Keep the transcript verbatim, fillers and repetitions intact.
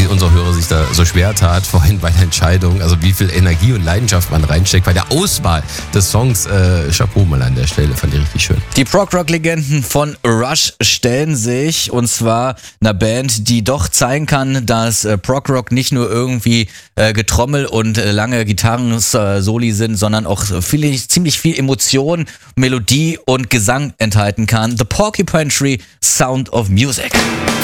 wie unser Hörer sich da so schwer tat vorhin bei der Entscheidung, also wie viel Energie und Leidenschaft man reinsteckt bei der Auswahl des Songs. Äh, Chapeau mal an der Stelle, fand ich richtig schön. Die Prog-Rock-Legenden von Rush stellen sich, und zwar einer Band, die doch zeigen kann, dass äh, Prog-Rock nicht nur irgendwie äh, Getrommel und äh, lange Gitarren-Soli sind, sondern auch viel, ziemlich viel Emotion, Melodie und Gesang enthalten kann. The Porcupine Tree, Sound of Music.